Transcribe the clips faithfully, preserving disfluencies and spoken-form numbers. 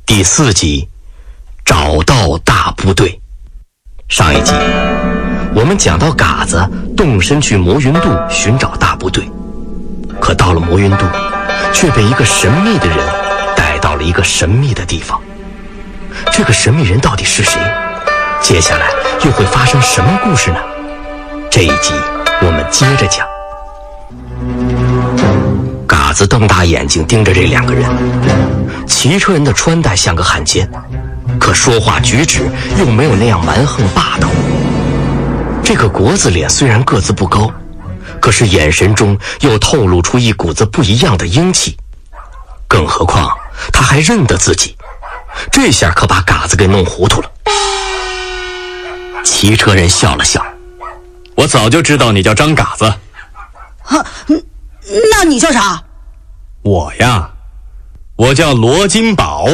第四集，找到大部队。上一集我们讲到嘎子动身去魔云渡寻找大部队，可到了魔云渡却被一个神秘的人带到了一个神秘的地方。这个神秘人到底是谁？接下来又会发生什么故事呢？这一集我们接着讲。嘎子瞪大眼睛盯着这两个人，骑车人的穿戴像个汉奸，可说话举止又没有那样蛮横霸道。这个国字脸虽然个子不高，可是眼神中又透露出一股子不一样的英气，更何况他还认得自己，这下可把嘎子给弄糊涂了。骑车人笑了笑， 我早就知道你叫张嘎子。 哈，那你叫啥？ 我呀，我叫罗金宝。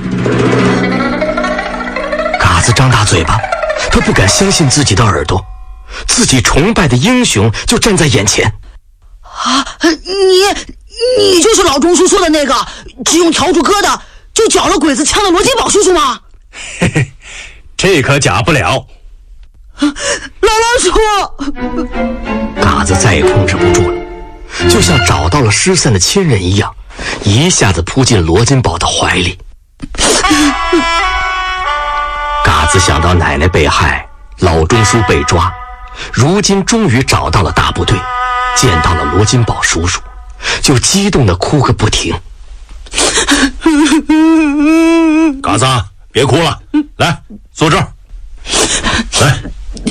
嘎子张大嘴巴，他不敢相信自己的耳朵，自己崇拜的英雄就站在眼前。 啊，你你就是老钟叔说的那个只用笤帚割的就缴了鬼子枪的罗金宝叔叔吗？ 嘿嘿，这可假不了。 老老叔， 嘎子再也控制不住了，就像找到了失散的亲人一样，一下子扑进罗金宝的怀里。嘎子想到奶奶被害，老钟叔被抓，如今终于找到了大部队，见到了罗金宝叔叔，就激动地哭个不停。 嘎子，别哭了，来坐这儿。来。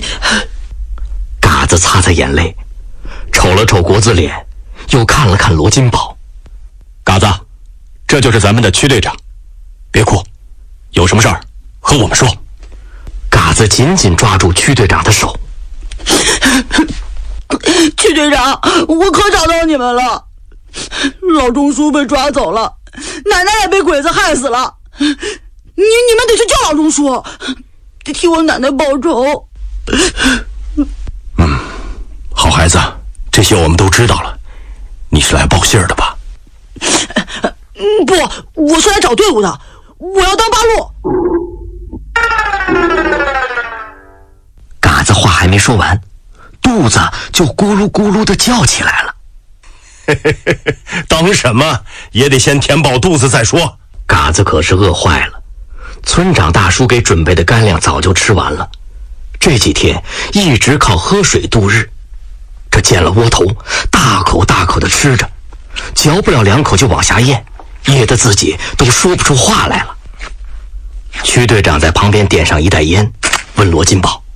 嘎子擦擦眼泪，瞅了瞅国字脸，又看了看罗金宝。 嘎子，这就是咱们的区队长，别哭，有什么事儿和我们说。 嘎子紧紧抓住区队长的手。 区队长，我可找到你们了，老钟叔被抓走了，奶奶也被鬼子害死了，你你们得去救老钟叔，得替我奶奶报仇。 嗯，好孩子，这些我们都知道了。你是来报信儿的吧？ 嗯，不，我是来找队伍的，我要当八路。 嘎子话还没说完，肚子就咕噜咕噜地叫起来了。 当什么也得先填饱肚子再说。 嘎子可是饿坏了，村长大叔给准备的干粮早就吃完了，这几天一直靠喝水度日。这见了窝头，大口大口地吃着，嚼不了两口就往下咽，噎得自己都说不出话来了。区队长在旁边点上一袋烟，问罗金宝：